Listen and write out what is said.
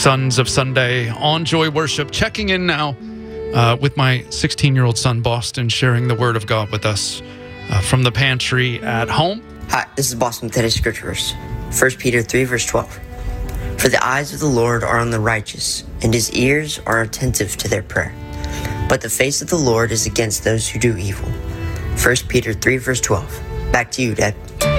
Sons of Sunday on Joy Worship, checking in now with my 16-year-old son, Boston, sharing the Word of God with us from the pantry at home. Hi, this is Boston with today's scripture verse, 1 Peter 3, verse 12. For the eyes of the Lord are on the righteous, and his ears are attentive to their prayer. But the face of the Lord is against those who do evil. 1 Peter 3, verse 12. Back to you, Dad.